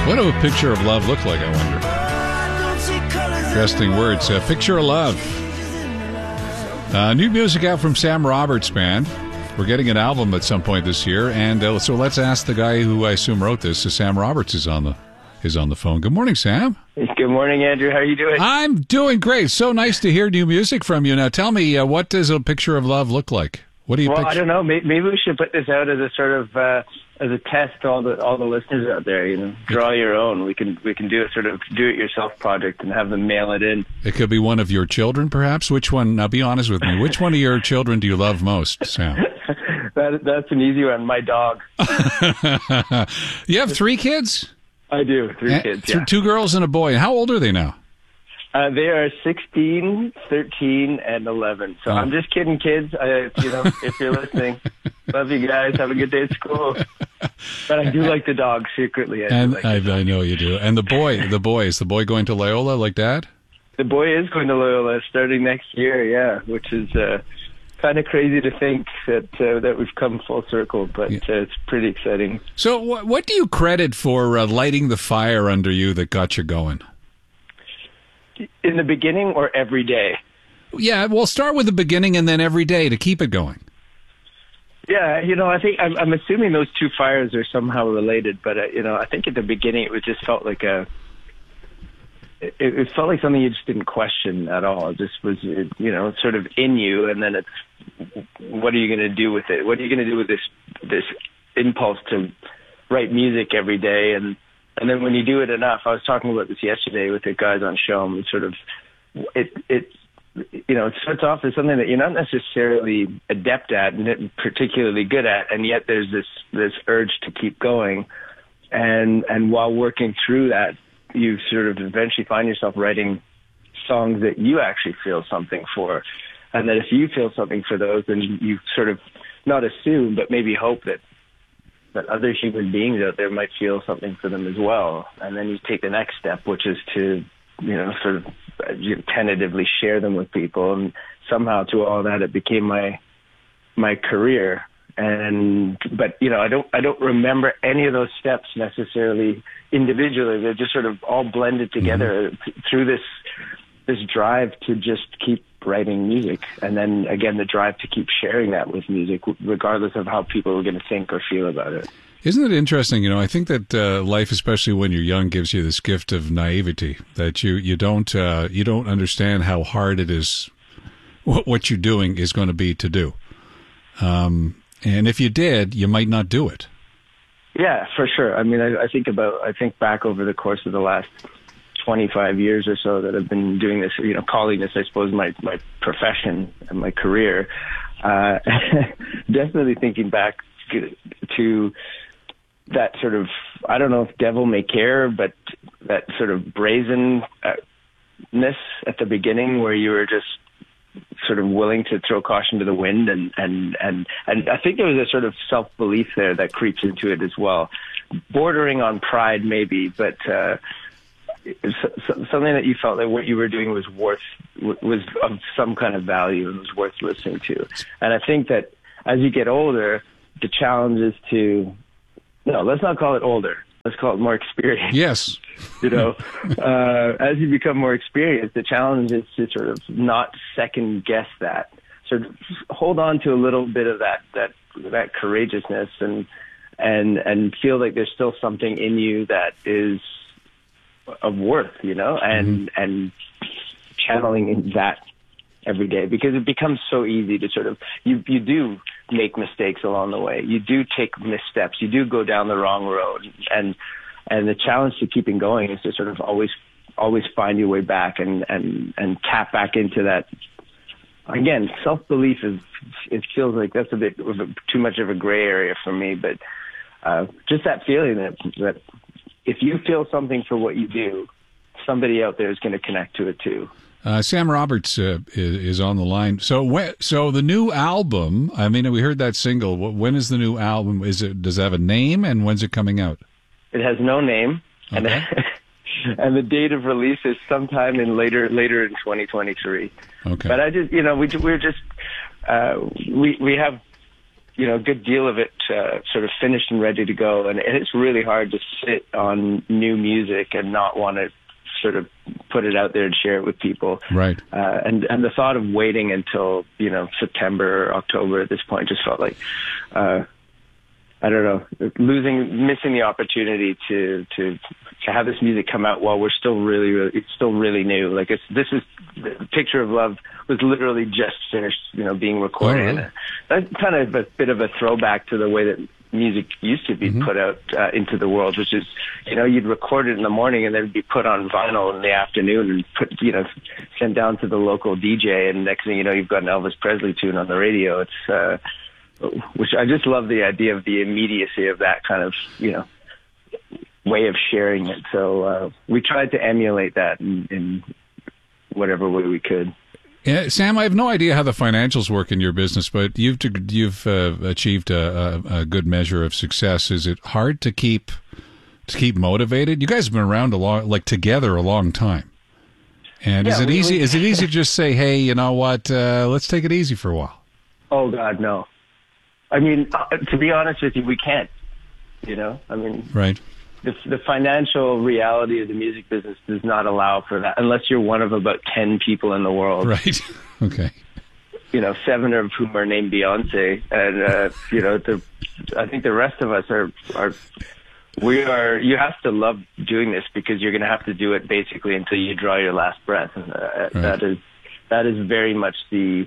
What do a picture of love look like, I wonder? Interesting words. Picture of love. New music out from Sam Roberts Band. We're getting an album at some point this year, and so let's ask the guy who I assume wrote this. Sam Roberts is on the phone. Good morning, Sam. Good morning, Andrew. How are you doing? I'm doing great. So nice to hear new music from you. Now, tell me, what does a picture of love look like? What do you? Well, I don't know. Maybe we should put this out as a sort of as a test to all the listeners out there. You know, draw your own. We can do a sort of do-it-yourself project and have them mail it in. It could be one of your children, perhaps. Which one? Now, be honest with me. Which one of your children do you love most, Sam? That's an easy one. My dog. You have 3 kids? I do. 3 kids. Yeah. 2 girls and a boy. How old are they now? They are 16, 13, and 11. So I'm just kidding, kids. If you're listening, love you guys. Have a good day at school. But I do like the dog secretly. I know you do. And the boy, is the boy going to Loyola like Dad? The boy is going to Loyola starting next year. Yeah, which is kind of crazy to think that we've come full circle, but it's pretty exciting. So, what do you credit for lighting the fire under you that got you going? In the beginning or every day? Yeah, we'll start with the beginning and then every day to keep it going. Yeah, I think I'm assuming those 2 fires are somehow related, but I think at the beginning it just felt like it felt like something you just didn't question at all. It just was, sort of in you, and then it's, what are you going to do with it? What are you going to do with this impulse to write music every day? And then when you do it enough, I was talking about this yesterday with the guys on show, and sort of, it starts off as something that you're not necessarily adept at and particularly good at, and yet there's this urge to keep going. And while working through that, you sort of eventually find yourself writing songs that you actually feel something for. And that if you feel something for those, then you sort of not assume, but maybe hope that other human beings out there might feel something for them as well. And then you take the next step, which is to, sort of tentatively share them with people. And somehow to all that, it became my career. But I don't remember any of those steps necessarily individually. They're just sort of all blended together through this drive to just keep writing music, and then again the drive to keep sharing that with music, regardless of how people are going to think or feel about it. Isn't it interesting? I think that life, especially when you're young, gives you this gift of naivety that you don't understand how hard it is. What you're doing is going to be to do, and if you did, you might not do it. Yeah, for sure. I mean, I think back over the course of the last 25 years or so that I've been doing this, calling this, I suppose, my profession and my career. Definitely thinking back to that sort of, I don't know if devil may care, but that sort of brazenness at the beginning where you were just sort of willing to throw caution to the wind, and I think there was a sort of self-belief there that creeps into it as well, bordering on pride maybe, but something that you felt that what you were doing was of some kind of value and was worth listening to. And I think that as you get older, the challenge is let's not call it older. Let's call it more experience. Yes. As you become more experienced, the challenge is to sort of not second guess that. Sort of hold on to a little bit of that courageousness and feel like there's still something in you that is of worth, and channeling that every day, because it becomes so easy to sort of, you do make mistakes along the way. You do take missteps. You do go down the wrong road. And the challenge to keeping going is to sort of always find your way back and tap back into that. Again, self-belief it feels like that's a bit of too much of a gray area for me, but just that feeling that if you feel something for what you do, somebody out there is going to connect to it too. Sam Roberts is on the line. So the new album, I mean, we heard that single. When is the new album? Does it have a name, and when's it coming out? It has no name, okay. and the date of release is sometime in later in 2023. Okay. But I just, we have a good deal of it sort of finished and ready to go. And it's really hard to sit on new music and not want to sort of put it out there and share it with people. Right. And the thought of waiting until, September or October at this point just felt like, I don't know, missing the opportunity to have this music come out while we're still it's still really new. Like the Picture of Love was literally just finished, being recorded. Oh, really? And that's kind of a bit of a throwback to the way that music used to be put out into the world, which is, you'd record it in the morning and then it'd be put on vinyl in the afternoon and sent down to the local DJ. And next thing you know, you've got an Elvis Presley tune on the radio. It's, which I just love the idea of the immediacy of that kind of, way of sharing it. So we tried to emulate that in whatever way we could. Yeah, Sam, I have no idea how the financials work in your business, but you've achieved a good measure of success. Is it hard to keep motivated? You guys have been around together a long time. And is it easy to just say, hey, you know what, let's take it easy for a while? Oh, God, no. I mean, to be honest with you, we can't, Right. The financial reality of the music business does not allow for that unless you're one of about 10 people in the world. Right. Okay. 7 of whom are named Beyonce. And, I think the rest of us you have to love doing this because you're going to have to do it basically until you draw your last breath. And right. that is very much the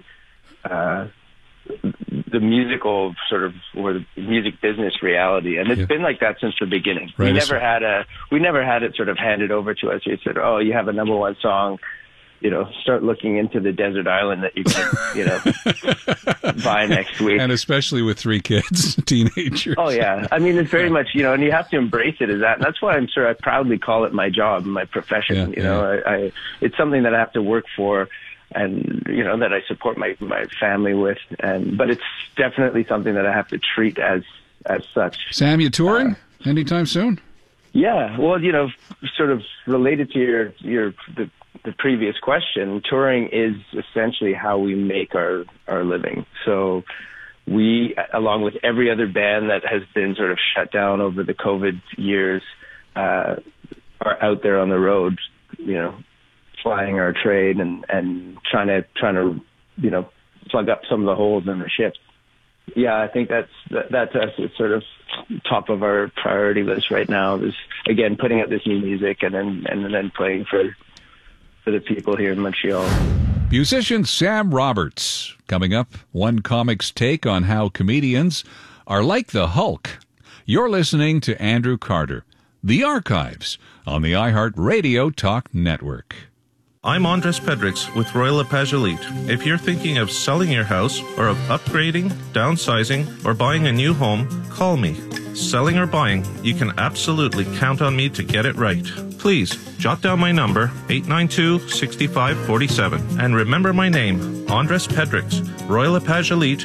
musical sort of, or the music business reality. And it's been like that since the beginning. Right. We never had it sort of handed over to us. We said, oh, you have a number one song, start looking into the desert island that you can, buy next week. And especially with 3 kids, teenagers. Oh yeah. I mean, it's very much, and you have to embrace it as that. And that's why I proudly call it my job, my profession. It's something that I have to work for, and that I support my family with, but it's definitely something that I have to treat as such. Sam, you touring anytime soon? Yeah, well, sort of related to the previous question, touring is essentially how we make our living. So we, along with every other band that has been sort of shut down over the COVID years, are out there on the road, flying our trade and trying to plug up some of the holes in the ship. Yeah, I think that's us. It's sort of top of our priority list right now is, again, putting out this new music and then playing for the people here in Montreal. Musician Sam Roberts. Coming up, one comic's take on how comedians are like the Hulk. You're listening to Andrew Carter, The Archives, on the iHeartRadio Talk Network. I'm Andres Pedrix with Royal LePage Elite. If you're thinking of selling your house or of upgrading, downsizing, or buying a new home, call me. Selling or buying, you can absolutely count on me to get it right. Please jot down my number, 892-6547, and remember my name, Andres Pedrix, Royal LePage Elite,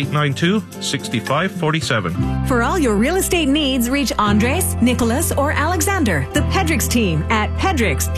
892-6547. For all your real estate needs, reach Andres, Nicholas, or Alexander, the Pedrix team at Pedrix,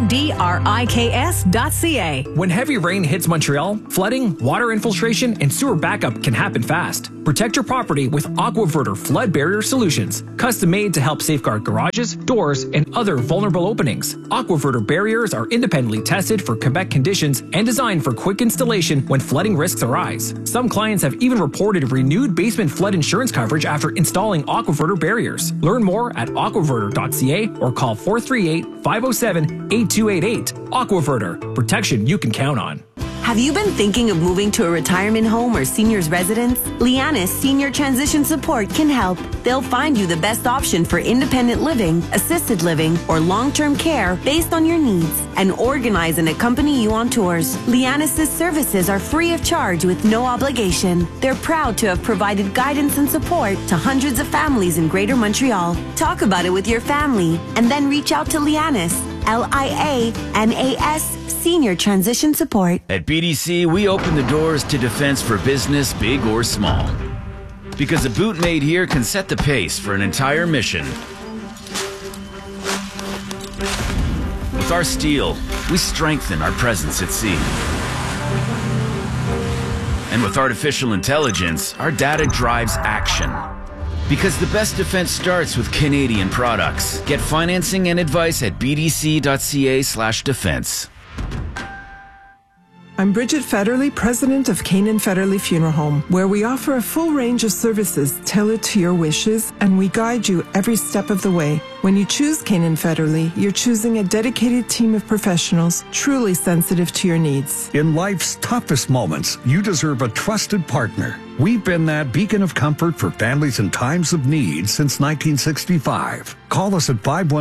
PEDRIKS.ca. When heavy rain hits Montreal, flooding, water infiltration, and sewer backup can happen fast. Protect your property with AquaVerter flood barrier solutions, custom made to help safeguard garages, doors, and other vulnerable openings. AquaVerter barriers are independently tested for Quebec conditions and designed for quick installation when flooding risks arise. Some clients have even reported renewed basement flood insurance coverage after installing AquaVerter barriers. Learn more at aquaverter.ca or call 438-507-8288. AquaVerter, protection you can count on. Have you been thinking of moving to a retirement home or senior's residence? Lianis Senior Transition Support can help. They'll find you the best option for independent living, assisted living, or long-term care based on your needs and organize and accompany you on tours. Lianis' services are free of charge with no obligation. They're proud to have provided guidance and support to hundreds of families in Greater Montreal. Talk about it with your family and then reach out to Lianis, Lianas Senior Transition Support. At BDC, we open the doors to defense for business, big or small. Because a boot made here can set the pace for an entire mission. With our steel, we strengthen our presence at sea. And And with artificial intelligence, our data drives action. Because the best defense starts with Canadian products. Get financing and advice at bdc.ca/defense. I'm Bridget Federley, president of Canaan Federley Funeral Home, where we offer a full range of services tailored to your wishes, and we guide you every step of the way. When you choose Canaan Federley, you're choosing a dedicated team of professionals truly sensitive to your needs. In life's toughest moments, you deserve a trusted partner. We've been that beacon of comfort for families in times of need since 1965. Call us at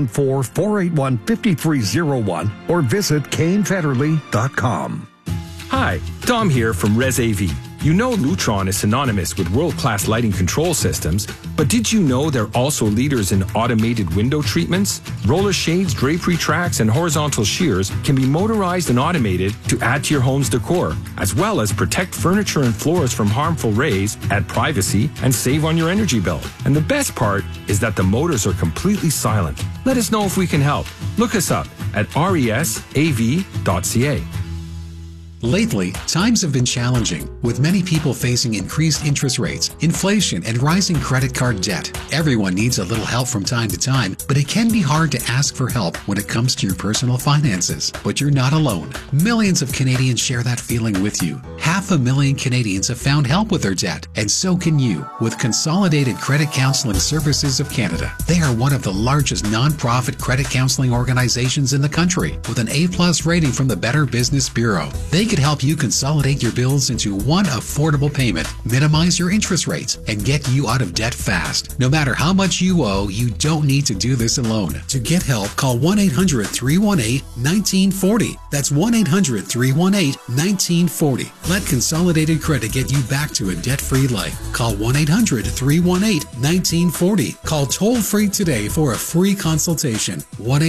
514-481-5301 or visit canefederley.com. Hi, Dom here from Res AV. You know Lutron is synonymous with world-class lighting control systems, but did you know they're also leaders in automated window treatments? Roller shades, drapery tracks, and horizontal shears can be motorized and automated to add to your home's decor, as well as protect furniture and floors from harmful rays, add privacy, and save on your energy bill. And the best part is that the motors are completely silent. Let us know if we can help. Look us up at resav.ca. Lately, times have been challenging, with many people facing increased interest rates, inflation, and rising credit card debt. Everyone needs a little help from time to time, but it can be hard to ask for help when it comes to your personal finances. But you're not alone. Millions of Canadians share that feeling with you. 500,000 Canadians have found help with their debt, and so can you with Consolidated Credit Counseling Services of Canada. They are one of the largest non-profit credit counseling organizations in the country, with an A+ rating from the Better Business Bureau. They could help you consolidate your bills into one affordable payment, minimize your interest rates, and get you out of debt fast. No matter how much you owe, you don't need to do this alone. To get help, call 1-800-318-1940. That's 1-800-318-1940. Let Consolidated Credit get you back to a debt-free life. Call 1-800-318-1940. Call toll-free today for a free consultation.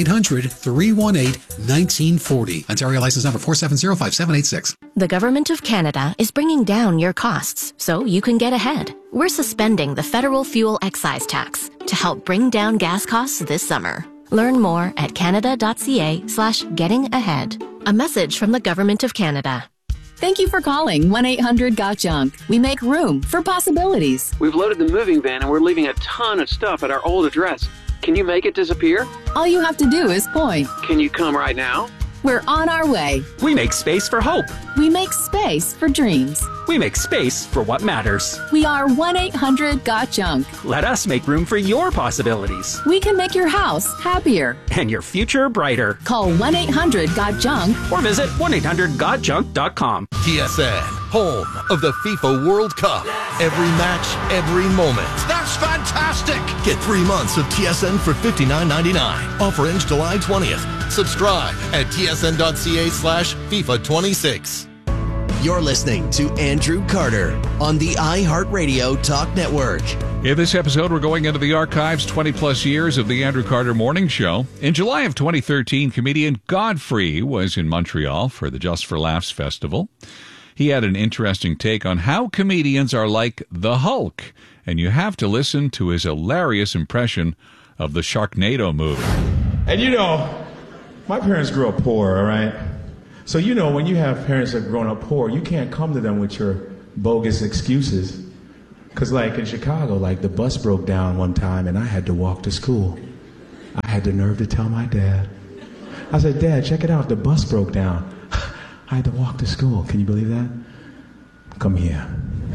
1-800-318-1940. Ontario license number 4705786. The Government of Canada is bringing down your costs so you can get ahead. We're suspending the federal fuel excise tax to help bring down gas costs this summer. Learn more at canada.ca/gettingahead. A message from the Government of Canada. Thank you for calling 1-800-GOT-JUNK. We make room for possibilities. We've loaded the moving van and we're leaving a ton of stuff at our old address. Can you make it disappear? All you have to do is point. Can you come right now? We're on our way. We make space for hope. We make space for dreams. We make space for what matters. We are 1-800-GOT-JUNK. Let us make room for your possibilities. We can make your house happier. And your future brighter. Call 1-800-GOT-JUNK. Or visit 1-800-GOT-JUNK.com. TSN, home of the FIFA World Cup. Every match, every moment. That's fantastic! Get 3 months of TSN for $59.99. Offer ends July 20th. Subscribe at tsn.ca/FIFA26. You're listening to Andrew Carter on the iHeartRadio Talk Network. In this episode, we're going into the archives 20-plus years of the Andrew Carter Morning Show. In July of 2013, comedian Godfrey was in Montreal for the Just for Laughs Festival. He had an interesting take on how comedians are like the Hulk, and you have to listen to his hilarious impression of the Sharknado movie. And you know, my parents grew up poor, all right? So you know, when you have parents that have grown up poor, you can't come to them with your bogus excuses. Because like in Chicago, like the bus broke down one time and I had to walk to school. I had the nerve to tell my dad. I said, Dad, check it out, the bus broke down. I had to walk to school. Can you believe that? Come here.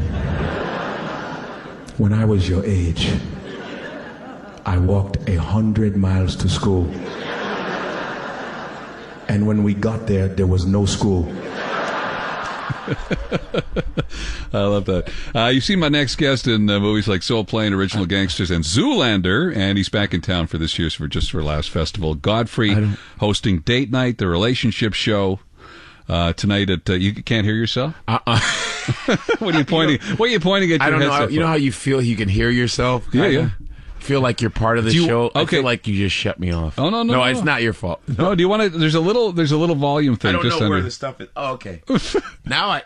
When I was your age, I walked 100 miles to school. And when we got there, there was no school. I love that. You've seen my next guest in movies like Soul Plane, Original Gangsters, and Zoolander, and he's back in town for this year's Just for Laughs Festival. Godfrey hosting Date Night, the relationship show, tonight at. You can't hear yourself? What are you pointing? What are you pointing at? I your don't know. headset You know for? how you feel you can hear yourself? Yeah. feel like you're part of the show. I feel like you just shut me off. Oh, no. No, it's not your fault. No, do you want to? There's a little volume thing. I don't just know where under. the stuff is. Oh, okay. Now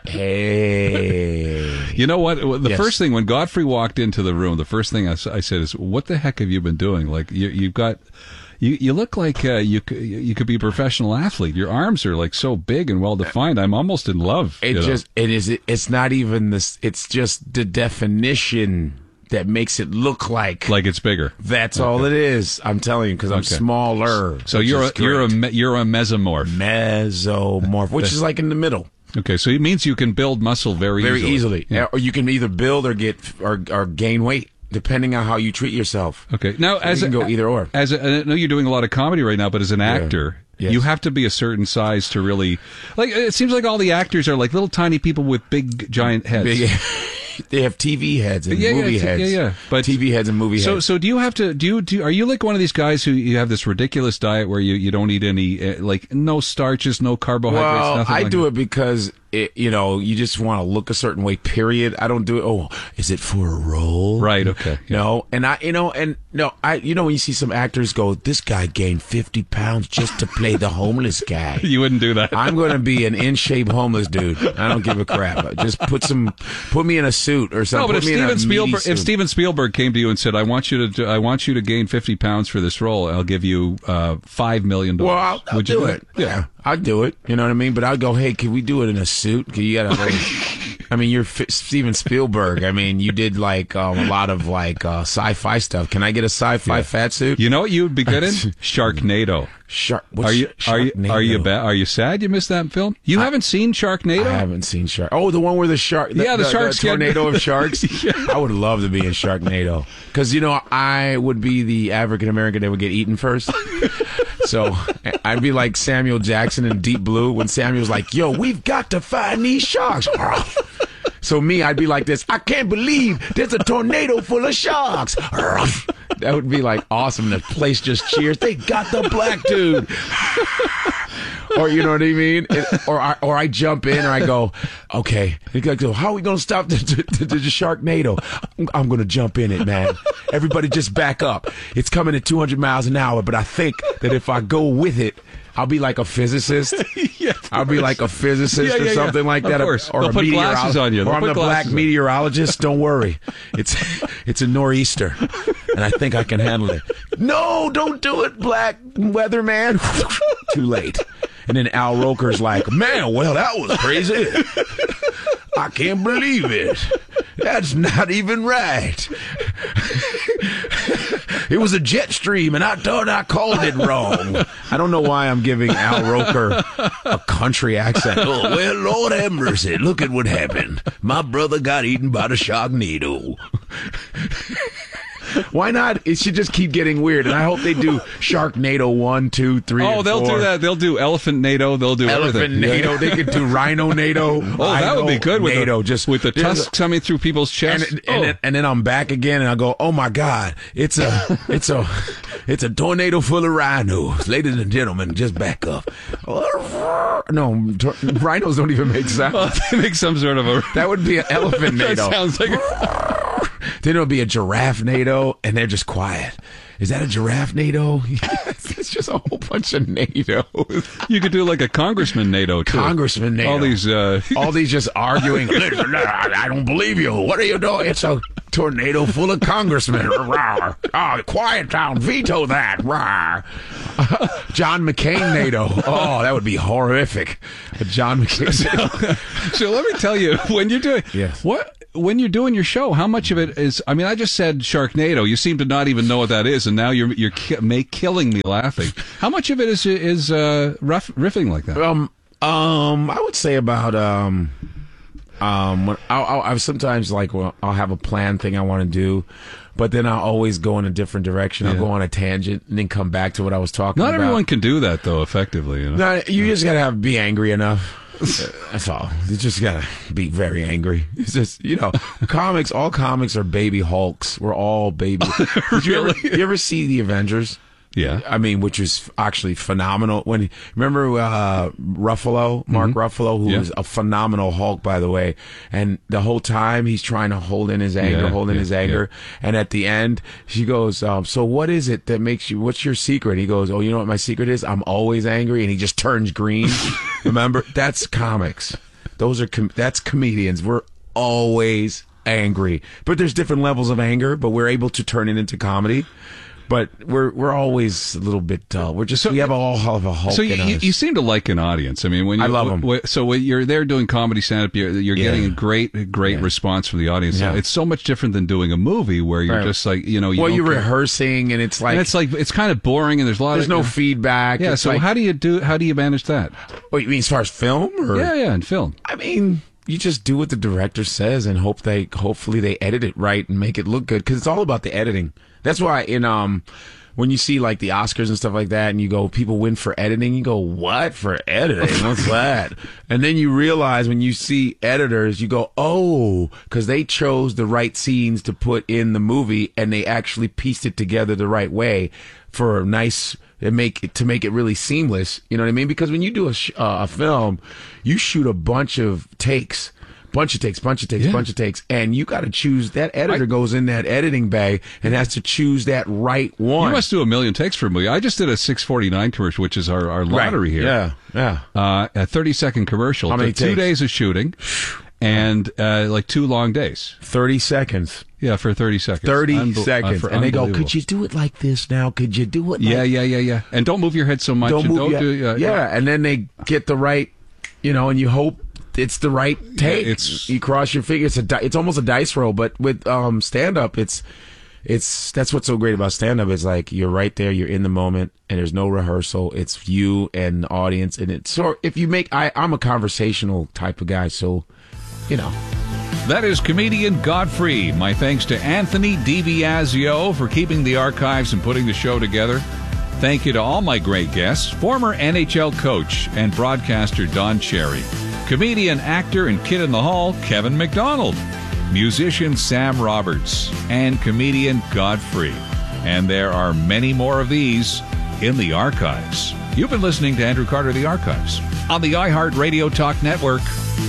hey. You know what? The first thing, when Godfrey walked into the room, the first thing I said is, what the heck have you been doing? Like, you've got... You look like you could be a professional athlete. Your arms are like so big and well defined. I'm almost in love. It's not even this. It's just the definition that makes it look like it's bigger. That's all it is. I'm telling you, because I'm smaller. So you're a mesomorph. Mesomorph, which is like in the middle. Okay, so it means you can build muscle very easily. Yeah. Or you can either build or gain weight, depending on how you treat yourself. Okay, now you can go either or. I know you're doing a lot of comedy right now, but as an actor, yes. you have to be a certain size to really It seems like all the actors are like little tiny people with big giant heads. They have TV heads and movie heads. Yeah. But TV heads and movie heads. So do you have to? Are you like one of these guys who you have this ridiculous diet where you don't eat any no starches, no carbohydrates? Well, nothing I do it because you just want to look a certain way. Period. I don't do it. Oh, is it for a role? Right. Okay. Yeah. No, and when you see some actors go, this guy gained 50 pounds just to play the homeless guy. You wouldn't do that. I'm going to be an in shape homeless dude. I don't give a crap. Just put me in a suit or something. No, but if Steven Spielberg came to you and said, I want you to gain 50 pounds for this role, I'll give you $5 million. Well, I'll do it. Yeah, I'd do it. You know what I mean? But I'd go, hey, can we do it in a suit? You gotta. I mean, you're Steven Spielberg. I mean, you did a lot of sci-fi stuff. Can I get a sci-fi fat suit? You know what you would be good in? Sharknado. Are you sad you missed that film? You haven't seen Sharknado? I haven't seen Shark. Oh, the one where the shark. The sharks. The tornado of sharks. Yeah. I would love to be in Sharknado because I would be the African American that would get eaten first. So I'd be like Samuel Jackson in Deep Blue when Samuel's like, "Yo, we've got to find these sharks." So I'd be like this. I can't believe there's a tornado full of sharks. That would be awesome. The place just cheers. They got the black dude. Or you know what I mean? Or I jump in and I go, okay. So how are we gonna stop the Sharknado? I'm gonna jump in it, man. Everybody just back up. It's coming at 200 miles an hour, but I think that if I go with it, I'll be like a physicist. I'll be like a physicist or something like that. Of course. Or They'll put glasses on you. Or I'm the black meteorologist. Don't worry. It's a nor'easter. And I think I can handle it. No, don't do it, black weatherman. Too late. And then Al Roker's like, man, well, that was crazy. I can't believe it. That's not even right. It was a jet stream, and I thought I called it wrong. I don't know why I'm giving Al Roker a country accent. Oh, well, Lord have mercy. Look at what happened. My brother got eaten by the Sharknado. Why not? It should just keep getting weird, and I hope they do Sharknado 1, 2, 3. Oh, they'll do that. They'll do Elephant-nado. They'll do everything. Elephant-nado. They could do Rhino-nado. Oh, that would be good with the tusks coming through people's chests. And then I'm back again, and I go, oh my God, it's a tornado full of rhinos, ladies and gentlemen. Just back up. No, rhinos don't even make sound. Well, they make some sort of a. That would be an elephant-nado. That sounds like. Then it'll be a giraffe-nado, and they're just quiet. Is that a giraffe-nado? It's just a whole bunch of nados. You could do like a congressman-nado, too. Congressman-nado. All these just arguing. I don't believe you. What are you doing? It's a tornado full of congressmen. Quiet down. Veto that. John McCain-nado. Oh, that would be horrific. A John McCain. So let me tell you, when you're doing... Yes. When you're doing your show, how much of it is? I mean, I just said Sharknado. You seem to not even know what that is, and now you're killing me laughing. How much of it is riffing like that? I would say about when I'll sometimes I'll have a planned thing I want to do, but then I'll always go in a different direction. I'll go on a tangent and then come back to what I was talking about. Not everyone can do that though effectively. No, you just gotta be angry enough. That's all. You just gotta be very angry. It's just all comics are baby Hulks. We're all baby. Really? You ever see the Avengers? Yeah. I mean, which is actually phenomenal. Remember Ruffalo, Mark Ruffalo, who was a phenomenal Hulk, by the way. And the whole time he's trying to hold in his anger, And at the end, she goes, so what is it that makes you, what's your secret? He goes, oh, you know what my secret is? I'm always angry. And he just turns green. Remember? That's comics. That's comedians. We're always angry. But there's different levels of anger, but we're able to turn it into comedy. But we're always a little bit dull. We have all of a Hulk in us. You seem to like an audience. I mean, I love them. So when you're there doing comedy stand-up, you're getting a great response from the audience. Yeah. It's so much different than doing a movie where you're just like, you're rehearsing and it's kind of boring and there's no feedback. Yeah. So how do you manage that? What you mean as far as film? Or? Yeah, in film. I mean, you just do what the director says and hopefully they edit it right and make it look good, because it's all about the editing. That's why when you see like the Oscars and stuff like that and you go, people win for editing, you go, what for editing? What's that? And then you realize when you see editors, you go, oh, because they chose the right scenes to put in the movie and they actually pieced it together the right way for a nice, to make it really seamless. You know what I mean? Because when you do a film, you shoot a bunch of takes. Bunch of takes, and you got to choose. That editor goes in that editing bay and has to choose that right one. You must do 1 million takes for a movie. I just did a 649 commercial, which is our lottery here. Yeah. A 30-second commercial. How many 2 days of shooting, and like 2 long days. 30 seconds. Yeah, for 30 seconds. 30 seconds. And they go, could you do it like this now? Could you do it like Yeah. And don't move your head so much. Don't move and then they get the right, and you hope it's the right take. You cross your fingers. It's almost a dice roll, but with stand-up, it's that's what's so great about stand-up. Is like you're right there, you're in the moment, and there's no rehearsal. It's you and the audience, and it's so. If you make, I'm a conversational type of guy, so That is comedian Godfrey. My thanks to Anthony DiBiasio for keeping the archives and putting the show together. Thank you to all my great guests, former NHL coach and broadcaster Don Cherry, comedian, actor, and kid in the hall Kevin McDonald, musician Sam Roberts, and comedian Godfrey. And there are many more of these in the archives. You've been listening to Andrew Carter, The Archives, on the iHeartRadio Talk Network.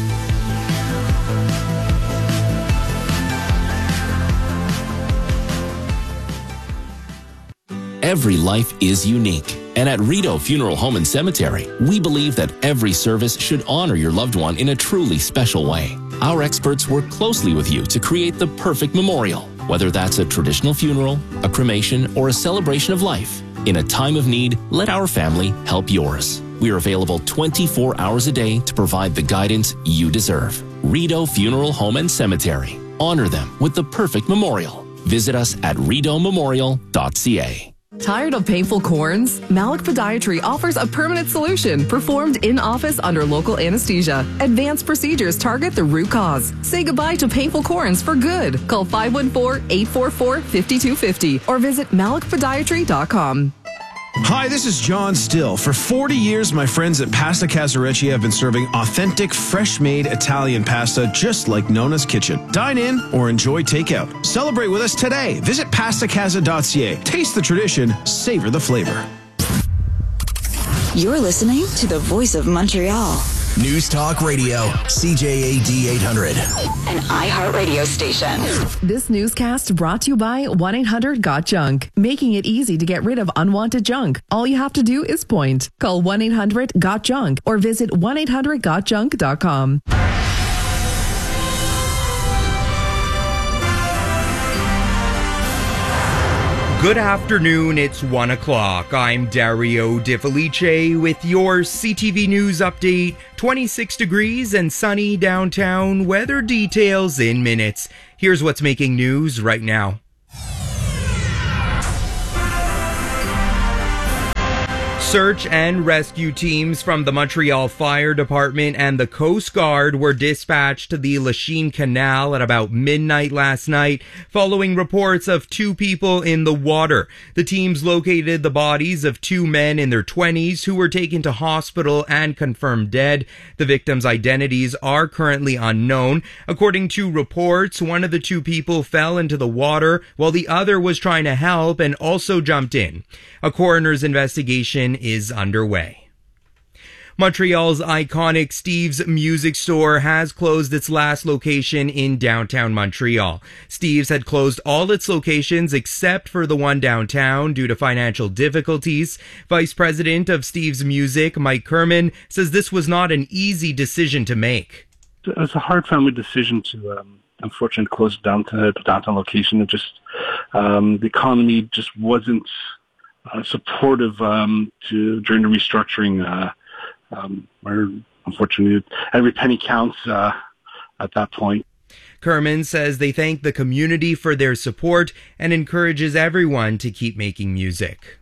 Every life is unique. And at Rito Funeral Home and Cemetery, we believe that every service should honor your loved one in a truly special way. Our experts work closely with you to create the perfect memorial, whether that's a traditional funeral, a cremation, or a celebration of life. In a time of need, let our family help yours. We are available 24 hours a day to provide the guidance you deserve. Rito Funeral Home and Cemetery. Honor them with the perfect memorial. Visit us at ridomemorial.ca. Tired of painful corns? Malik Podiatry offers a permanent solution performed in-office under local anesthesia. Advanced procedures target the root cause. Say goodbye to painful corns for good. Call 514-844-5250 or visit malikpodiatry.com. Hi, this is John Still. For 40 years, my friends at Pasta Casarecci have been serving authentic, fresh-made Italian pasta just like Nona's Kitchen. Dine in or enjoy takeout. Celebrate with us today. Visit pastacasa.ca. Taste the tradition, savor the flavor. You're listening to the Voice of Montreal. News Talk Radio, CJAD 800. An iHeartRadio station. This newscast brought to you by 1-800-GOT-JUNK, making it easy to get rid of unwanted junk. All you have to do is point. Call 1-800-GOT-JUNK or visit 1-800-GOTJUNK.com. Good afternoon, it's 1 o'clock. I'm Dario De Felice with your CTV News update. 26 degrees and sunny downtown. Weather details in minutes. Here's what's making news right Search and rescue teams from the Montreal Fire Department and the Coast Guard were dispatched to the Lachine Canal at about midnight last night, following reports of 2 people in the water. The teams located the bodies of 2 men in their 20s who were taken to hospital and confirmed dead. The victims' identities are currently unknown. According to reports, one of the 2 people fell into the water while the other was trying to help and also jumped in. A coroner's investigation is underway. Montreal's iconic Steve's Music Store has closed its last location in downtown Montreal. Steve's had closed all its locations except for the one downtown due to financial difficulties. Vice President of Steve's Music, Mike Kerman, says this was not an easy decision to make. It was a hard family decision to unfortunately close down to the downtown location. It just the economy just wasn't supportive during the restructuring. Where unfortunately every penny counts at that point. Kerman says they thank the community for their support and encourages everyone to keep making music.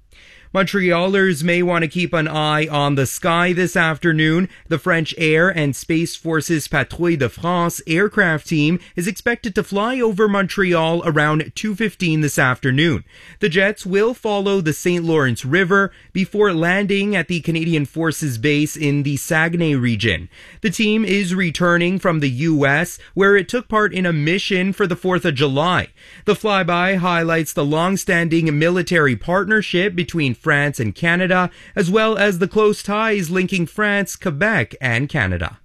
Montrealers may want to keep an eye on the sky this afternoon. The French Air and Space Forces Patrouille de France aircraft team is expected to fly over Montreal around 2:15 this afternoon. The jets will follow the St. Lawrence River before landing at the Canadian Forces base in the Saguenay region. The team is returning from the U.S., where it took part in a mission for the 4th of July. The flyby highlights the long-standing military partnership between France and Canada, as well as the close ties linking France, Quebec, and Canada.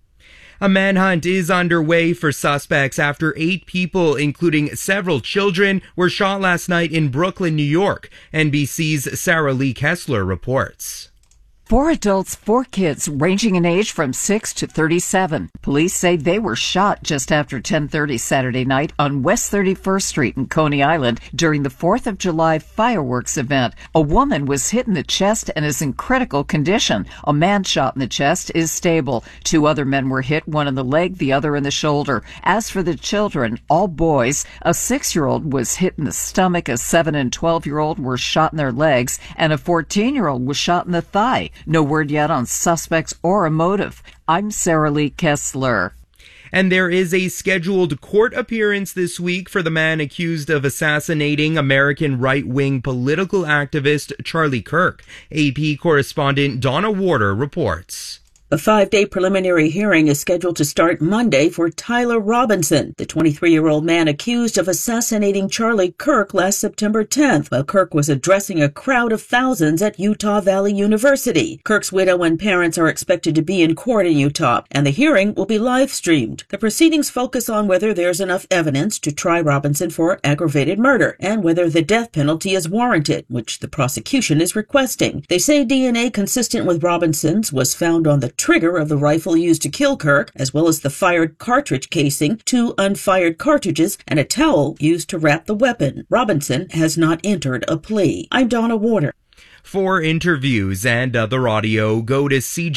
A manhunt is underway for suspects after 8 people, including several children, were shot last night in Brooklyn, New York. NBC's Sarah Lee Kessler reports. 4 adults, 4 kids, ranging in age from 6 to 37. Police say they were shot just after 10:30 Saturday night on West 31st Street in Coney Island during the 4th of July fireworks event. A woman was hit in the chest and is in critical condition. A man shot in the chest is stable. 2 other men were hit, one in the leg, the other in the shoulder. As for the children, all boys, a 6-year-old was hit in the stomach, a 7- and 12-year-old were shot in their legs, and a 14-year-old was shot in the thigh. No word yet on suspects or a motive. I'm Sarah Lee Kessler. And there is a scheduled court appearance this week for the man accused of assassinating American right-wing political activist Charlie Kirk. AP correspondent Donna Warder reports. A 5-day preliminary hearing is scheduled to start Monday for Tyler Robinson, the 23-year-old man accused of assassinating Charlie Kirk last September 10th while Kirk was addressing a crowd of thousands at Utah Valley University. Kirk's widow and parents are expected to be in court in Utah, and the hearing will be live-streamed. The proceedings focus on whether there's enough evidence to try Robinson for aggravated murder and whether the death penalty is warranted, which the prosecution is requesting. They say DNA consistent with Robinson's was found on the trigger of the rifle used to kill Kirk, as well as the fired cartridge casing, 2 unfired cartridges, and a towel used to wrap the weapon. Robinson has not entered a plea. I'm Donna Warder. For interviews and other audio, go to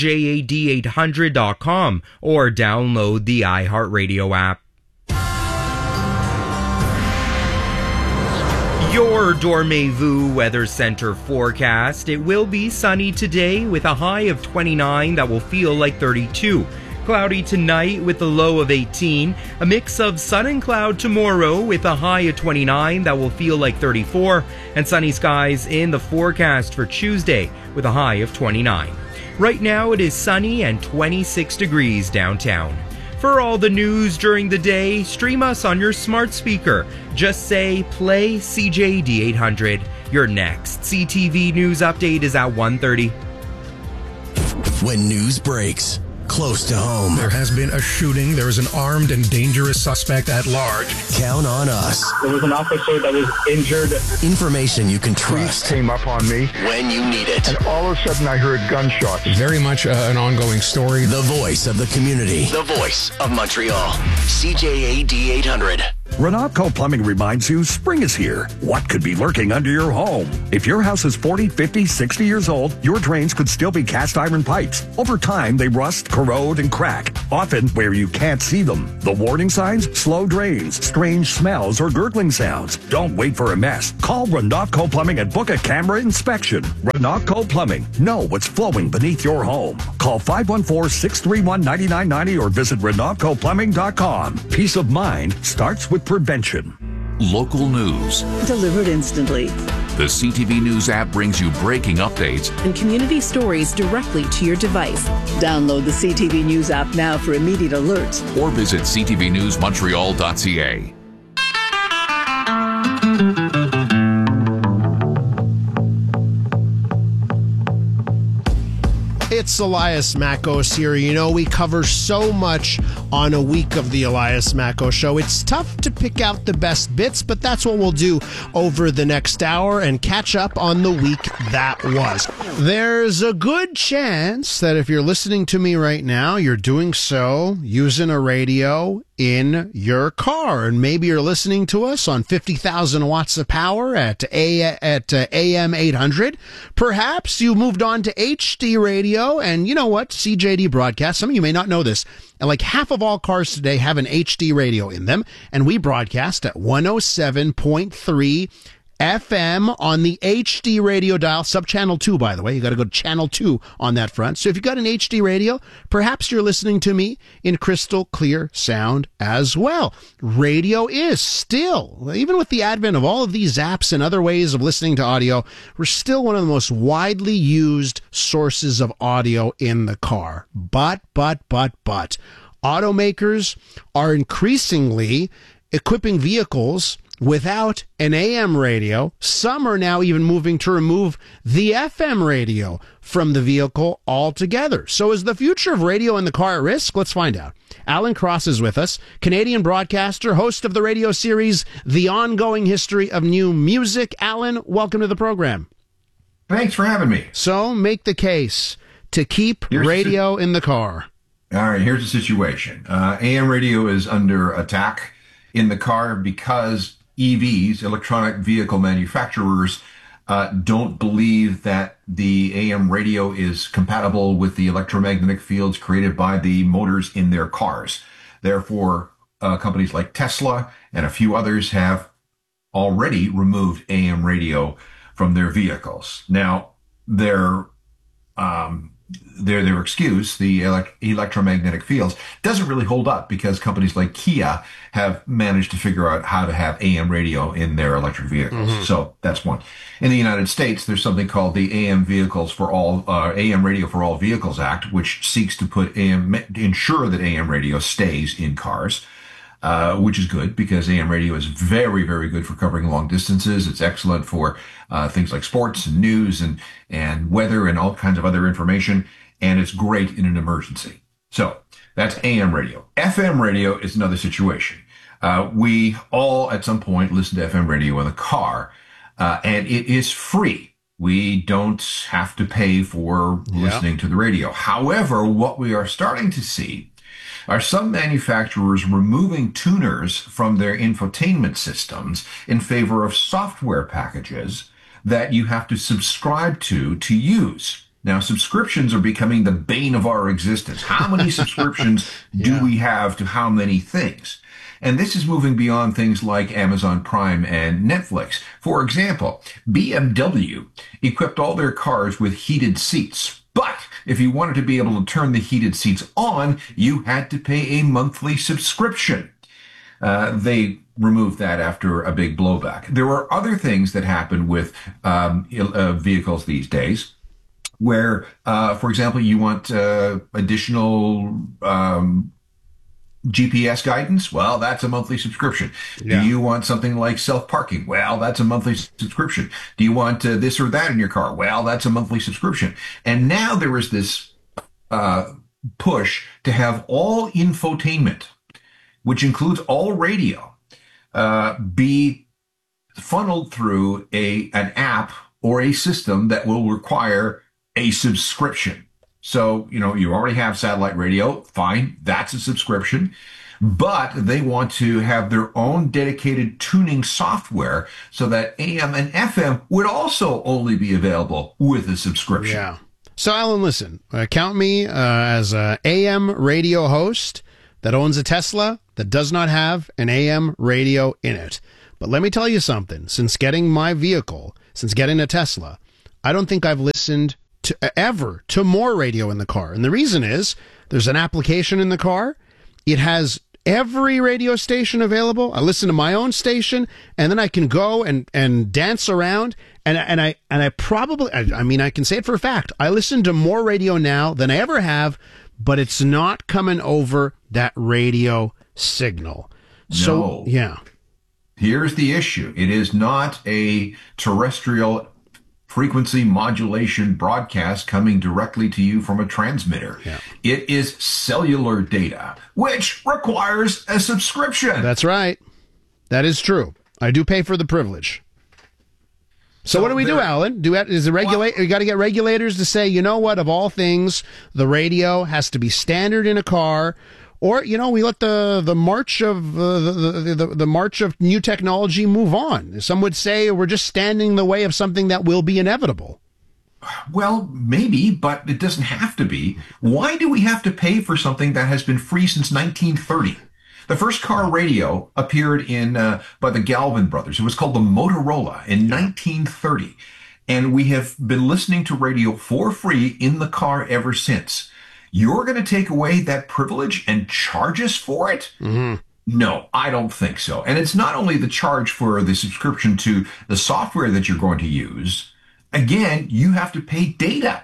CJAD800.com or download the iHeartRadio app. Your Dormez-vous Weather Center forecast. It will be sunny today with a high of 29 that will feel like 32. Cloudy tonight with a low of 18. A mix of sun and cloud tomorrow with a high of 29 that will feel like 34. And sunny skies in the forecast for Tuesday with a high of 29. Right now it is sunny and 26 degrees downtown. For all the news during the day, stream us on your smart speaker. Just say, play CJAD 800. Your next CTV News update is at 1:30. When news breaks close to home. There has been a shooting. There is an armed and dangerous suspect at large. Count on us. There was an officer that was injured. Information you can trust. Police came up on me. When you need it. And all of a sudden I heard gunshots. Very much an ongoing story. The voice of the community. The voice of Montreal. CJAD 800. Renatco Plumbing reminds you spring is here. What could be lurking under your home? If your house is 40, 50, 60 years old, your drains could still be cast iron pipes. Over time, they rust, corrode, and crack, often where you can't see them. The warning signs? Slow drains, strange smells, or gurgling sounds. Don't wait for a mess. Call Renatco Plumbing and book a camera inspection. Renatco Plumbing. Know what's flowing beneath your home. Call 514-631-9990 or visit RenatcoPlumbing.com. Peace of mind starts with prevention. Local news. Delivered instantly. The CTV News app brings you breaking updates and community stories directly to your device. Download the CTV News app now for immediate alerts. Or visit ctvnewsmontreal.ca. It's Elias Mackos here. You know, we cover so much on a week of the Elias Mackos Show. It's tough to pick out the best bits, but that's what we'll do over the next hour and catch up on the week that was. There's a good chance that if you're listening to me right now, you're doing so using a radio in your car, and maybe you're listening to us on 50,000 watts of power at AM 800. Perhaps you moved on to HD radio, and you know what? CJD broadcast. Some of you may not know this, and like half of all cars today have an HD radio in them, and we broadcast at 107.3 FM on the HD radio dial, sub-channel 2, by the way. You got to go to channel 2 on that front. So if you've got an HD radio, perhaps you're listening to me in crystal clear sound as well. Radio is still, even with the advent of all of these apps and other ways of listening to audio, we're still one of the most widely used sources of audio in the car. But, automakers are increasingly equipping vehicles without an AM radio. Some are now even moving to remove the FM radio from the vehicle altogether. So is the future of radio in the car at risk? Let's find out. Alan Cross is with us, Canadian broadcaster, host of the radio series, The Ongoing History of New Music. Alan, welcome to the program. Thanks for having me. So make the case to keep radio in the car. All right, here's the situation. AM radio is under attack in the car because EVs, electronic vehicle manufacturers, don't believe that the AM radio is compatible with the electromagnetic fields created by the motors in their cars. Therefore, companies like Tesla and a few others have already removed AM radio from their vehicles. Now, their excuse, the electromagnetic fields, doesn't really hold up because companies like Kia have managed to figure out how to have AM radio in their electric vehicles. Mm-hmm. So that's one. In the United States, there's something called the AM Radio for All Vehicles Act, which seeks to ensure that AM radio stays in cars. Which is good because AM radio is very, very good for covering long distances. It's excellent for things like sports and news and weather and all kinds of other information. And it's great in an emergency. So that's AM radio. FM radio is another situation. We all at some point listen to FM radio in the car, and it is free. We don't have to pay for listening to the radio. However, what we are starting to see are some manufacturers removing tuners from their infotainment systems in favor of software packages that you have to subscribe to use. Now, subscriptions are becoming the bane of our existence. How many subscriptions do we have to how many things? And this is moving beyond things like Amazon Prime and Netflix. For example, BMW equipped all their cars with heated seats. But if you wanted to be able to turn the heated seats on, you had to pay a monthly subscription. They removed that after a big blowback. There are other things that happen with vehicles these days where, for example, you want additional GPS guidance? Well, that's a monthly subscription. Yeah. Do you want something like self-parking? Well, that's a monthly subscription. Do you want this or that in your car? Well, that's a monthly subscription. And now there is this push to have all infotainment, which includes all radio, be funneled through an app or a system that will require a subscription. So, you already have satellite radio. Fine. That's a subscription. but they want to have their own dedicated tuning software so that AM and FM would also only be available with a subscription. Yeah. So, Alan, listen, count me as a AM radio host that owns a Tesla that does not have an AM radio in it. But let me tell you something. Since getting my vehicle, since getting a Tesla, I don't think I've listened to more radio in the car. And the reason is there's an application in the car. It has every radio station available. I listen to my own station, and then I can go and dance around. And I probably, I mean, I can say it for a fact. I listen to more radio now than I ever have, but it's not coming over that radio signal. So, yeah. Here's the issue. It is not a terrestrial frequency modulation broadcast coming directly to you from a transmitter. Yeah. It is cellular data, which requires a subscription. That's right. That is true. I do pay for the privilege. So what do we do, Alan? You got to get regulators to say, you know what, of all things, the radio has to be standard in a car, or we let the march of the march of new technology move on. Some would say we're just standing in the way of something that will be inevitable. Well, maybe, but it doesn't have to be. Why do we have to pay for something that has been free since 1930? The first car radio appeared by the Galvin brothers. It was called the Motorola in 1930. And we have been listening to radio for free in the car ever since. You're going to take away that privilege and charge us for it? Mm-hmm. No, I don't think so. And it's not only the charge for the subscription to the software that you're going to use. Again, you have to pay data.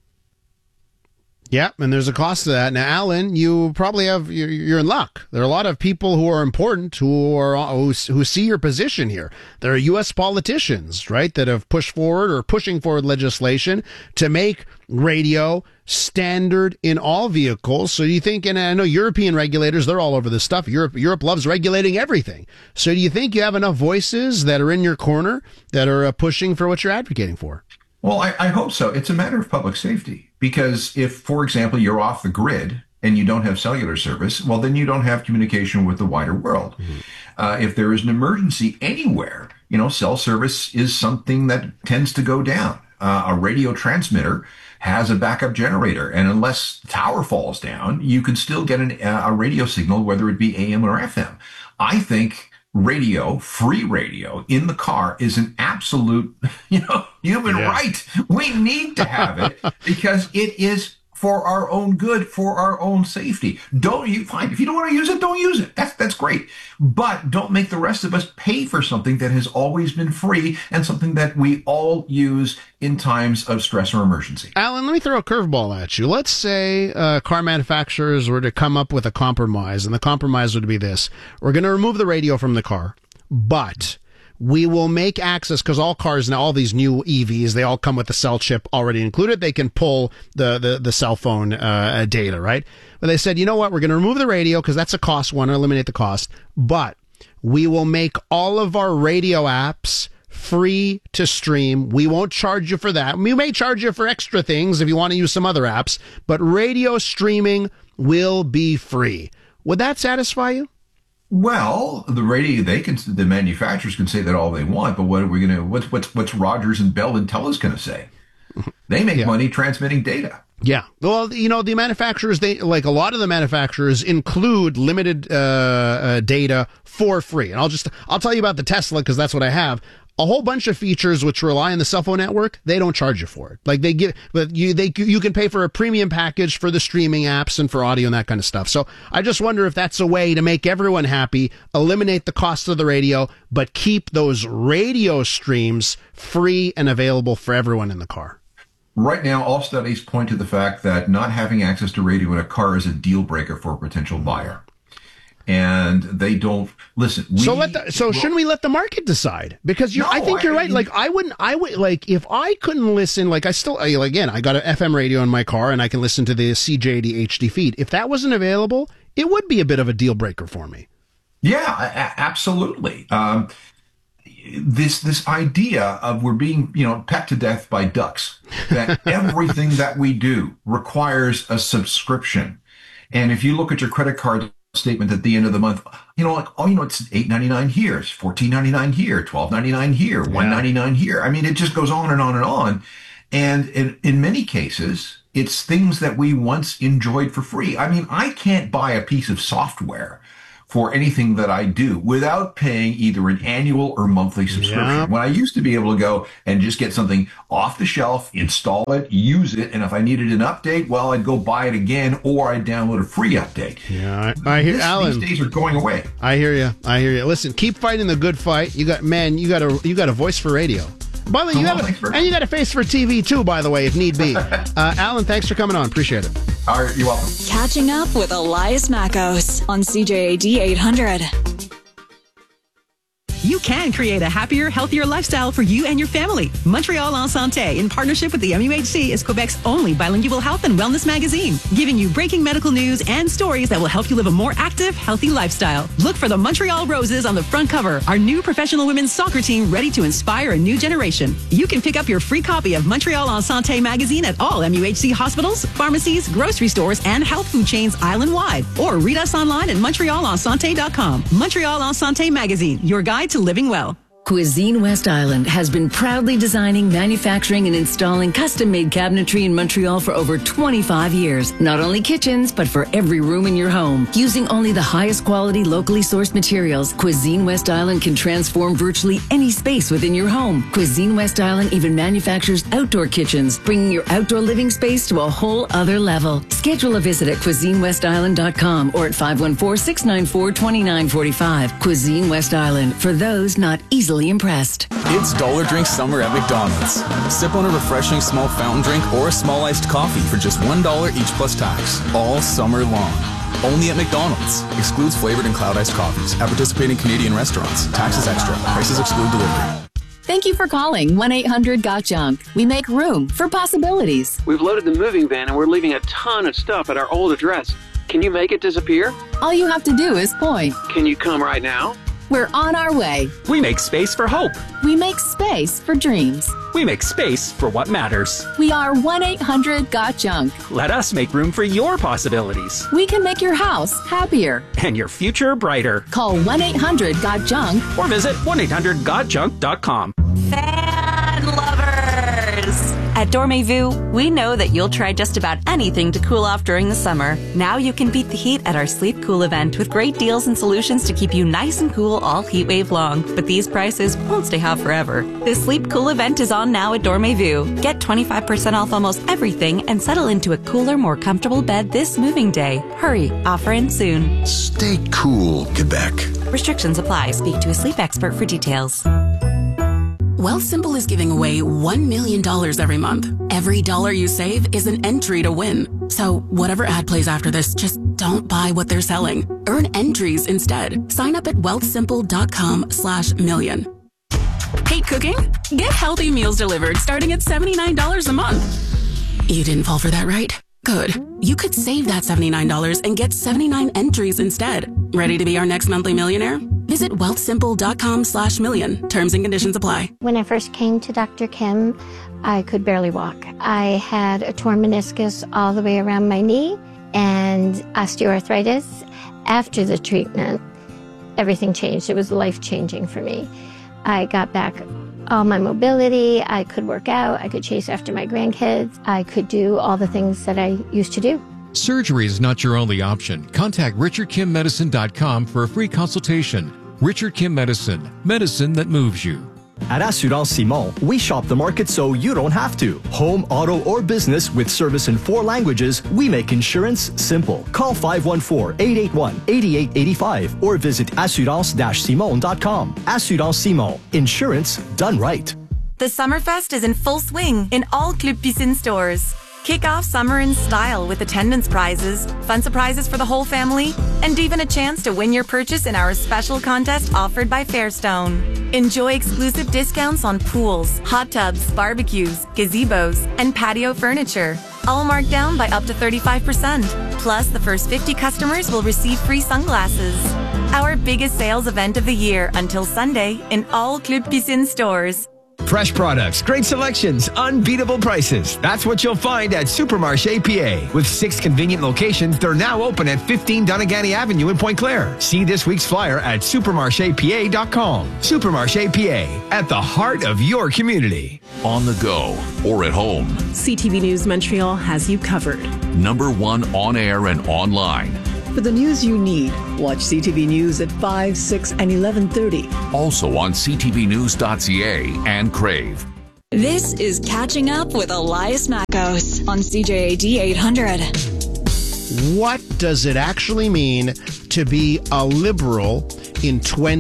Yeah, and there's a cost to that. Now, Alan, you probably you're in luck. There are a lot of people who are important who see your position here. There are U.S. politicians, right, that have pushed forward or pushing forward legislation to make radio standard in all vehicles. So do you think, and I know European regulators, they're all over this stuff. Europe loves regulating everything. So do you think you have enough voices that are in your corner that are pushing for what you're advocating for? Well, I hope so. It's a matter of public safety. Because if, for example, you're off the grid and you don't have cellular service, well, then you don't have communication with the wider world. Mm-hmm. If there is an emergency anywhere, cell service is something that tends to go down. A radio transmitter has a backup generator, and unless the tower falls down, you can still get a radio signal, whether it be AM or FM. I think radio, free radio in the car is an absolute, human right. We need to have it because it is for our own good, for our own safety. Fine. If you don't want to use it, don't use it. That's great. But don't make the rest of us pay for something that has always been free and something that we all use in times of stress or emergency. Alan, let me throw a curveball at you. Let's say car manufacturers were to come up with a compromise, and the compromise would be this. We're going to remove the radio from the car, but we will make access, because all cars now, all these new EVs, they all come with the cell chip already included. They can pull the cell phone data, right? But they said, you know what? We're going to remove the radio because that's a cost. Want to eliminate the cost. But we will make all of our radio apps free to stream. We won't charge you for that. We may charge you for extra things if you want to use some other apps, but radio streaming will be free. Would that satisfy you? Well, the manufacturers can say that all they want, but what are we going to, what's Rogers and Bell and Telus going to say? They make money transmitting data. Yeah. Well, the manufacturers, a lot of the manufacturers include limited data for free. And I'll tell you about the Tesla because that's what I have. A whole bunch of features which rely on the cell phone network, they don't charge you for it. You can pay for a premium package for the streaming apps and for audio and that kind of stuff. So I just wonder if that's a way to make everyone happy, eliminate the cost of the radio, but keep those radio streams free and available for everyone in the car. Right now, all studies point to the fact that not having access to radio in a car is a deal breaker for a potential buyer. And they don't listen. Shouldn't we let the market decide? Because I think you're right. I would if I couldn't listen, I got an FM radio in my car and I can listen to the CJAD HD feed. If that wasn't available, it would be a bit of a deal breaker for me. Yeah, absolutely. This idea of we're being, pet to death by ducks, that everything that we do requires a subscription. And if you look at your credit card statement at the end of the month. It's $8.99 here, it's $14.99 here, $12.99 here, $1.99 here. I mean, it just goes on and on and on. And in many cases, it's things that we once enjoyed for free. I mean, I can't buy a piece of software for anything that I do without paying either an annual or monthly subscription. Yeah. When I used to be able to go and just get something off the shelf, install it, use it, and if I needed an update, well, I'd go buy it again, or I'd download a free update. Yeah, I hear Alan. These days are going away. I hear you. Listen, keep fighting the good fight. You got a voice for radio. By the way, you got a face for TV too, by the way, if need be. Alan, thanks for coming on. Appreciate it. All right, you're welcome. Catching up with Elias Mackos on CJAD 800. You can create a happier, healthier lifestyle for you and your family. Montreal en Santé, in partnership with the MUHC, is Quebec's only bilingual health and wellness magazine, giving you breaking medical news and stories that will help you live a more active, healthy lifestyle. Look for the Montreal Roses on the front cover, our new professional women's soccer team ready to inspire a new generation. You can pick up your free copy of Montreal en Santé magazine at all MUHC hospitals, pharmacies, grocery stores, and health food chains island-wide. Or read us online at MontrealEnSanté.com. Montreal en Santé magazine, your guide to living well. Cuisine West Island has been proudly designing, manufacturing, and installing custom-made cabinetry in Montreal for over 25 years. Not only kitchens, but for every room in your home. Using only the highest quality, locally sourced materials, Cuisine West Island can transform virtually any space within your home. Cuisine West Island even manufactures outdoor kitchens, bringing your outdoor living space to a whole other level. Schedule a visit at CuisineWestIsland.com or at 514-694-2945. Cuisine West Island, for those not easily impressed. It's Dollar Drink Summer at McDonald's. Sip on a refreshing small fountain drink or a small iced coffee for just $1 each plus tax, all summer long. Only at McDonald's. Excludes flavored and cloud iced coffees at participating Canadian restaurants. Taxes extra. Prices exclude delivery. Thank you for calling 1-800-GOT-JUNK. We make room for possibilities. We've loaded the moving van and we're leaving a ton of stuff at our old address. Can you make it disappear? All you have to do is point. Can you come right now? We're on our way. We make space for hope. We make space for dreams. We make space for what matters. We are 1-800-GOT-JUNK. Let us make room for your possibilities. We can make your house happier. And your future brighter. Call 1-800-GOT-JUNK. Or visit 1-800-GOT-JUNK.com. Fan lovers! At Dormez-vous, we know that you'll try just about anything to cool off during the summer. Now you can beat the heat at our Sleep Cool event with great deals and solutions to keep you nice and cool all heat wave long. But these prices won't stay hot forever. The Sleep Cool event is on now at Dormez-vous. Get 25% off almost everything and settle into a cooler, more comfortable bed this moving day. Hurry, offer ends soon. Stay cool, Quebec. Restrictions apply. Speak to a sleep expert for details. Wealthsimple is giving away $1 million every month. Every dollar you save is an entry to win. So whatever ad plays after this, just don't buy what they're selling. Earn entries instead. Sign up at wealthsimple.com/million. Hate cooking? Get healthy meals delivered starting at $79 a month. You didn't fall for that, right? Good. You could save that $79 and get 79 entries instead. Ready to be our next monthly millionaire? Visit wealthsimple.com/million. Terms and conditions apply. When I first came to Dr. Kim, I could barely walk. I had a torn meniscus all the way around my knee and osteoarthritis. After the treatment, everything changed. It was life-changing for me. I got back all my mobility. I could work out. I could chase after my grandkids. I could do all the things that I used to do. Surgery is not your only option. Contact RichardKimMedicine.com for a free consultation. Richard Kim Medicine. Medicine that moves you. At Assurance Simon, we shop the market so you don't have to. Home, auto, or business with service in 4 languages, we make insurance simple. Call 514-881-8885 or visit assurance-simon.com. Assurance Simon. Insurance done right. The Summerfest is in full swing in all Club Piscine stores. Kick off summer in style with attendance prizes, fun surprises for the whole family, and even a chance to win your purchase in our special contest offered by Fairstone. Enjoy exclusive discounts on pools, hot tubs, barbecues, gazebos, and patio furniture, all marked down by up to 35%. Plus, the first 50 customers will receive free sunglasses. Our biggest sales event of the year until Sunday in all Club Piscine stores. Fresh products, great selections, unbeatable prices. That's what you'll find at Supermarché PA. With 6 convenient locations, they're now open at 15 Donegany Avenue in Pointe Claire. See this week's flyer at supermarchepa.com. Supermarché PA, at the heart of your community. On the go or at home. CTV News Montreal has you covered. Number 1 on air and online. For the news you need, watch CTV News at 5, 6, and 11:30. Also on ctvnews.ca and Crave. This is Catching Up with Elias Mackos on CJAD 800. What does it actually mean to be a liberal in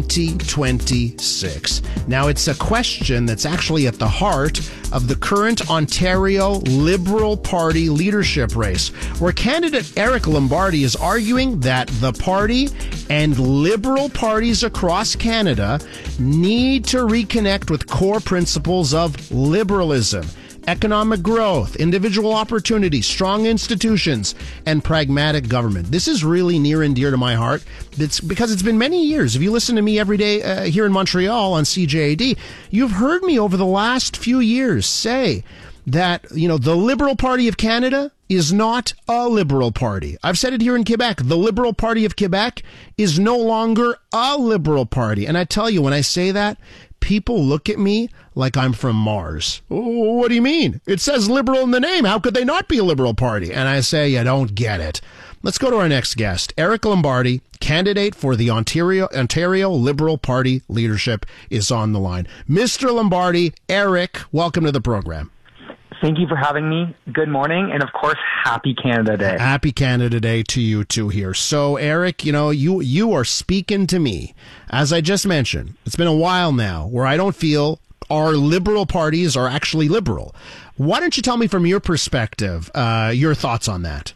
2026? Now, it's a question that's actually at the heart of the current Ontario Liberal Party leadership race, where candidate Eric Lombardi is arguing that the party and liberal parties across Canada need to reconnect with core principles of liberalism. Economic growth, individual opportunity, strong institutions, and pragmatic government. This is really near and dear to my heart. It's because it's been many years. If you listen to me every day here in Montreal on CJAD, you've heard me over the last few years say that, the Liberal Party of Canada is not a liberal party. I've said it here in Quebec. The Liberal Party of Quebec is no longer a liberal party. And I tell you, when I say that, people look at me like I'm from Mars. Oh, what do you mean? It says liberal in the name. How could they not be a liberal party? And I say, you don't get it. Let's go to our next guest. Eric Lombardi, candidate for the Ontario Liberal Party leadership, is on the line. Mr. Lombardi, Eric, welcome to the program. Thank you for having me. Good morning. And of course, happy Canada Day. Happy Canada Day to you too here. So Eric, you are speaking to me. As I just mentioned, it's been a while now where I don't feel our liberal parties are actually liberal. Why don't you tell me from your perspective, your thoughts on that?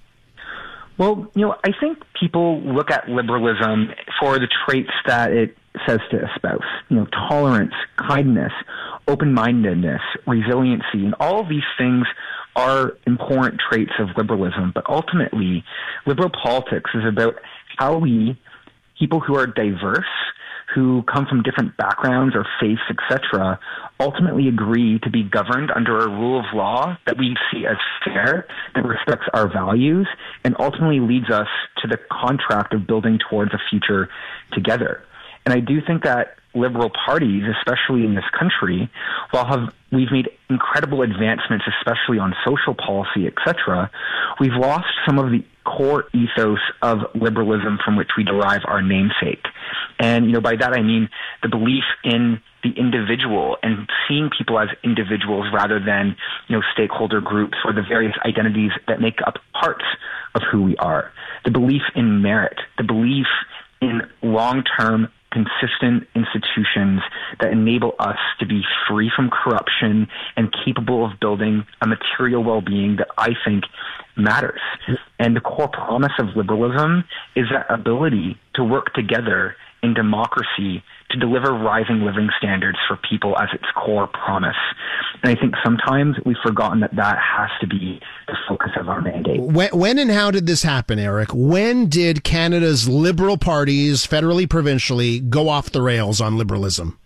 Well, I think people look at liberalism for the traits that it says to espouse. Tolerance, kindness, open-mindedness, resiliency, and all of these things are important traits of liberalism. But ultimately, liberal politics is about how we, people who are diverse, who come from different backgrounds or faiths, etc., ultimately agree to be governed under a rule of law that we see as fair, that respects our values, and ultimately leads us to the contract of building towards a future together. And I do think that liberal parties, especially in this country, while we've made incredible advancements, especially on social policy, etc., we've lost some of the core ethos of liberalism from which we derive our namesake. And, by that I mean the belief in the individual and seeing people as individuals rather than, stakeholder groups or the various identities that make up parts of who we are. The belief in merit, the belief in long-term consistent institutions that enable us to be free from corruption and capable of building a material well-being that I think matters. And the core promise of liberalism is that ability to work together in democracy to deliver rising living standards for people as its core promise. And I think sometimes we've forgotten that has to be the focus of our mandate. When and how did this happen, Eric? When did Canada's liberal parties, federally, provincially, go off the rails on liberalism?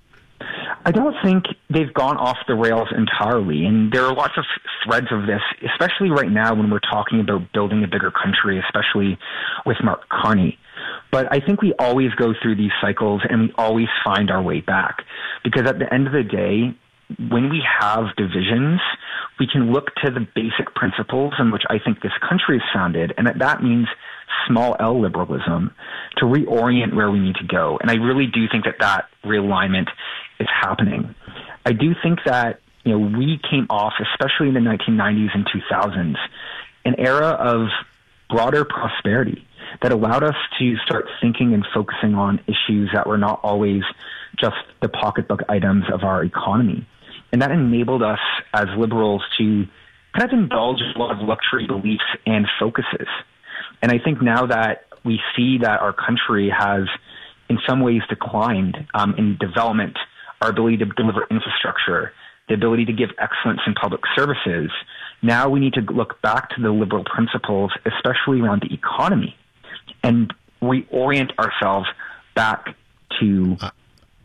I don't think they've gone off the rails entirely. And there are lots of threads of this, especially right now when we're talking about building a bigger country, especially with Mark Carney. But I think we always go through these cycles and we always find our way back. Because at the end of the day, when we have divisions, we can look to the basic principles in which I think this country is founded, and that means small L liberalism, to reorient where we need to go. And I really do think that realignment is happening. I do think that we came off, especially in the 1990s and 2000s, an era of broader prosperity that allowed us to start thinking and focusing on issues that were not always just the pocketbook items of our economy. And that enabled us as liberals to kind of indulge a lot of luxury beliefs and focuses. And I think now that we see that our country has in some ways declined in development, our ability to deliver infrastructure, the ability to give excellence in public services, now we need to look back to the liberal principles, especially around the economy, and reorient ourselves back to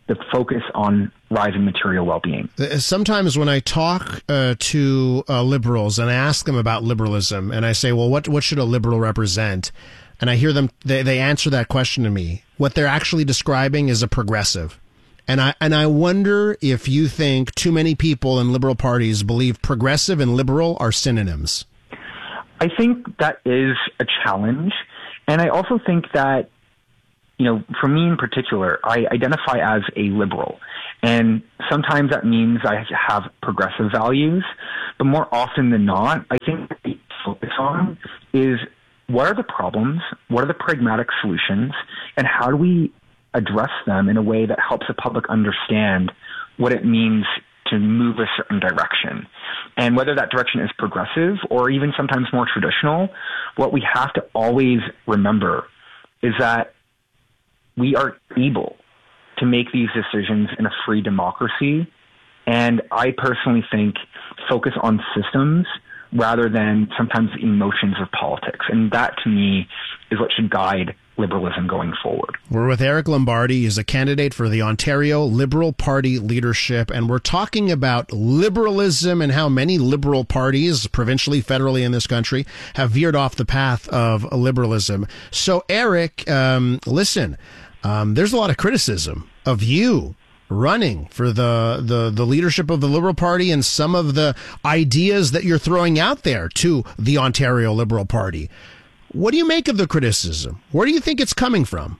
the focus on rising material well-being. Sometimes when I talk to liberals and I ask them about liberalism and I say, well, what should a liberal represent? And I hear them, they answer that question to me. What they're actually describing is a progressive. And I wonder if you think too many people in liberal parties believe progressive and liberal are synonyms. I think that is a challenge. And I also think that, for me in particular, I identify as a liberal. And sometimes that means I have progressive values. But more often than not, I think what we focus on is what are the problems, what are the pragmatic solutions, and how do we address them in a way that helps the public understand what it means to move a certain direction. And whether that direction is progressive or even sometimes more traditional, what we have to always remember is that we are able to make these decisions in a free democracy. And I personally think focus on systems rather than sometimes emotions of politics. And that, to me, is what should guide liberalism going forward. We're with Eric Lombardi. He's a candidate for the Ontario Liberal Party leadership, and we're talking about liberalism and how many liberal parties, provincially, federally in this country, have veered off the path of liberalism. So, Eric, listen, there's a lot of criticism of you running for the leadership of the Liberal Party and some of the ideas that you're throwing out there to the Ontario Liberal Party. What do you make of the criticism? Where do you think it's coming from?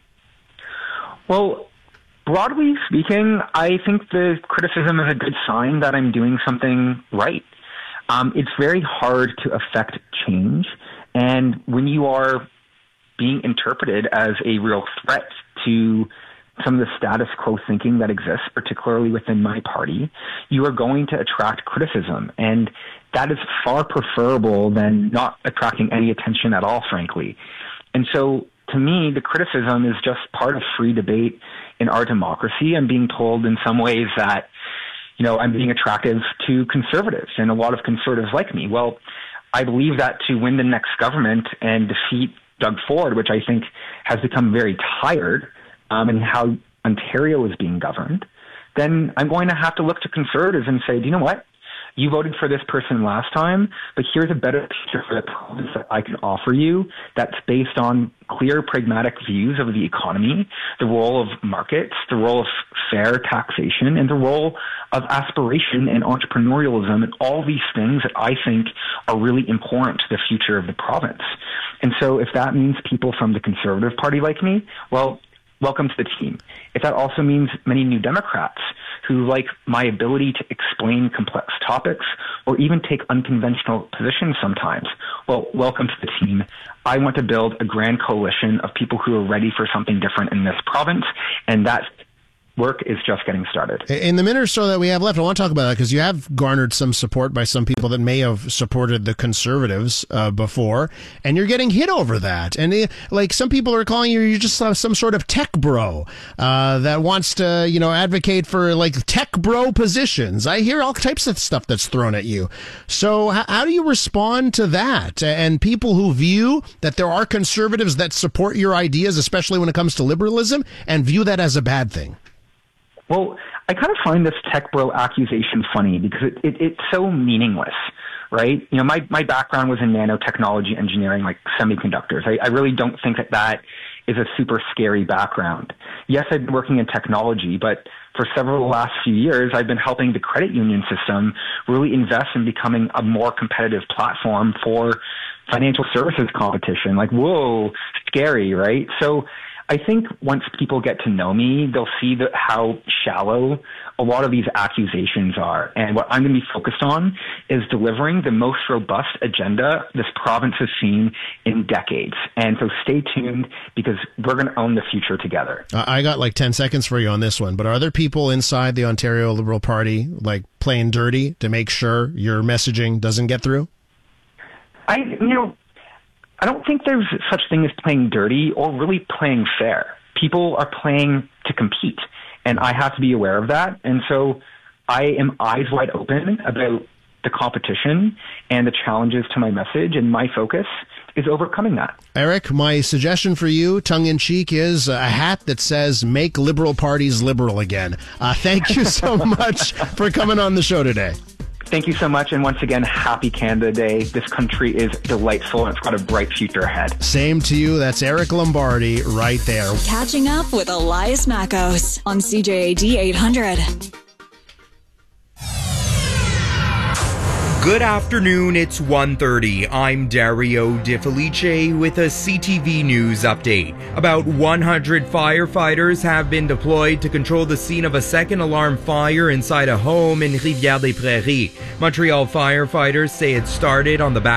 Well, broadly speaking, I think the criticism is a good sign that I'm doing something right. It's very hard to affect change. And when you are being interpreted as a real threat to some of the status quo thinking that exists, particularly within my party, you are going to attract criticism. And that is far preferable than not attracting any attention at all, frankly. And so, to me, the criticism is just part of free debate in our democracy. I'm being told in some ways that, I'm being attractive to conservatives, and a lot of conservatives like me. Well, I believe that to win the next government and defeat Doug Ford, which I think has become very tired, and how Ontario is being governed, then I'm going to have to look to conservatives and say, do you know what? You voted for this person last time, but here's a better picture for the province that I can offer you that's based on clear, pragmatic views of the economy, the role of markets, the role of fair taxation, and the role of aspiration and entrepreneurialism, and all these things that I think are really important to the future of the province. And so if that means people from the Conservative Party like me, well, welcome to the team. If that also means many new Democrats who like my ability to explain complex topics or even take unconventional positions sometimes, well, welcome to the team. I want to build a grand coalition of people who are ready for something different in this province, and that work is just getting started. In the minute or so that we have left, I want to talk about that because you have garnered some support by some people that may have supported the Conservatives before, and you're getting hit over that. And like some people are calling you're just some sort of tech bro that wants to, advocate for like tech bro positions. I hear all types of stuff that's thrown at you. So how do you respond to that? And people who view that there are conservatives that support your ideas, especially when it comes to liberalism, and view that as a bad thing? Well, I kind of find this tech bro accusation funny because it's so meaningless, right? My background was in nanotechnology engineering, like semiconductors. I really don't think that is a super scary background. Yes, I've been working in technology, but for several of the last few years, I've been helping the credit union system really invest in becoming a more competitive platform for financial services competition. Like, whoa, scary, right? So I think once people get to know me, they'll see how shallow a lot of these accusations are. And what I'm going to be focused on is delivering the most robust agenda this province has seen in decades. And so stay tuned because we're going to own the future together. I got like 10 seconds for you on this one, but are there people inside the Ontario Liberal Party like playing dirty to make sure your messaging doesn't get through? I don't think there's such thing as playing dirty or really playing fair. People are playing to compete, and I have to be aware of that. And so I am eyes wide open about the competition and the challenges to my message, and my focus overcoming that. Eric, my suggestion for you, tongue-in-cheek, is a hat that says, make liberal parties liberal again. Thank you so much for coming on the show today. Thank you so much. And once again, happy Canada Day. This country is delightful and it's got a bright future ahead. Same to you. That's Eric Lombardi right there. Catching up with Elias Mackos on CJAD 800. Good afternoon, it's 1:30. I'm Dario De Felice with a CTV News update. About 100 firefighters have been deployed to control the scene of a second alarm fire inside a home in Rivière-des-Prairies. Montreal firefighters say it started on the back